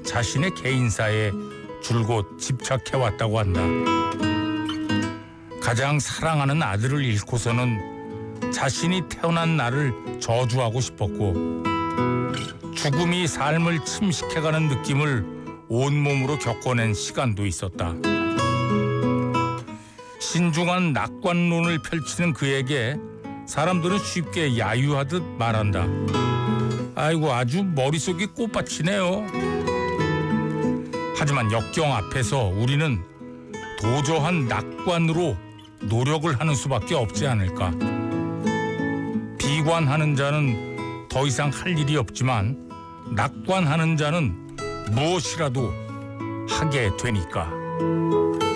자신의 개인사에 줄곧 집착해왔다고 한다. 가장 사랑하는 아들을 잃고서는 자신이 태어난 날을 저주하고 싶었고, 죽음이 삶을 침식해가는 느낌을 온몸으로 겪어낸 시간도 있었다. 신중한 낙관론을 펼치는 그에게 사람들은 쉽게 야유하듯 말한다. 아이고, 아주 머릿속이 꽃밭이네요. 하지만 역경 앞에서 우리는 도저한 낙관으로 노력을 하는 수밖에 없지 않을까. 비관하는 자는 더 이상 할 일이 없지만 낙관하는 자는 무엇이라도 하게 되니까.